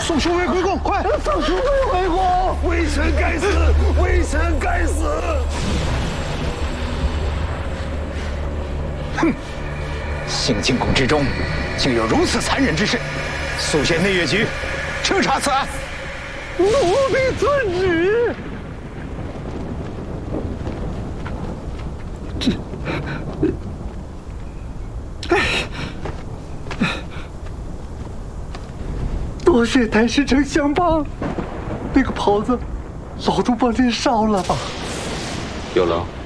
送书卫回宫，快！ 送书卫回宫！微臣该死，微臣该死！ 哼！兴庆宫之中竟有如此残忍之事，速遣内乐局彻查此案。 奴婢遵旨。多谢太师丞相帮，那个袍子，老主帮您烧了吧。 有劳。